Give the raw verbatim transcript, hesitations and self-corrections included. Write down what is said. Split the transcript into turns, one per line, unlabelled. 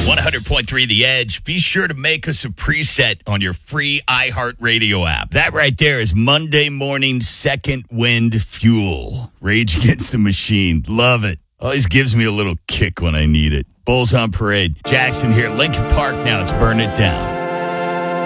one hundred point three The Edge. Be sure to make us a preset on your free iHeartRadio app. That right there is Monday morning second wind fuel. Rage Against the Machine. Love it. Always gives me a little kick when I need it. Bulls on Parade. Jackson here. Lincoln Park now. It's Burn It Down.